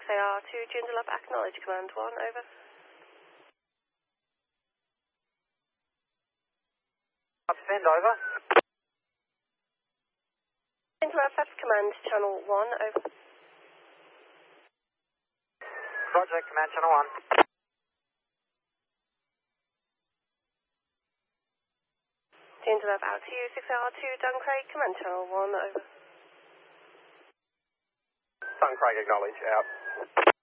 6AR to Joondalup, acknowledge command 1, over. Send over. Joondalup, that's command channel 1, over. Roger, command channel 1. Joondalup out to you, 6AR to Duncraig, command channel 1, over. Duncraig, acknowledge, out.